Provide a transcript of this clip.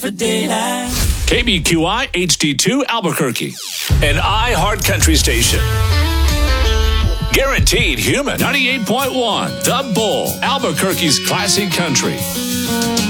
for daylight. KBQI HD2 Albuquerque, an iHeart Country station. Guaranteed human. 98.1 The Bull, Albuquerque's classic country.